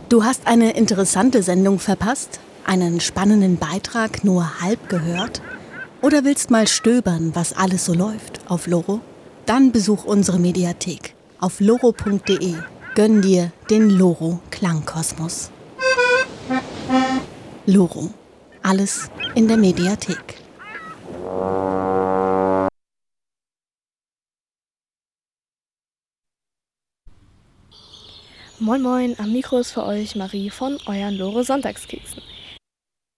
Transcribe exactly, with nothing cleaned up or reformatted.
Du hast eine interessante Sendung verpasst? Einen spannenden Beitrag nur halb gehört? Oder willst mal stöbern, was alles so läuft auf Loro? Dann besuch unsere Mediathek auf loro punkt de. Gönn dir den Loro Klangkosmos. Loro. Alles in der Mediathek. Moin Moin, am Mikro ist für euch Marie von euren Loro Sonntagskeksen.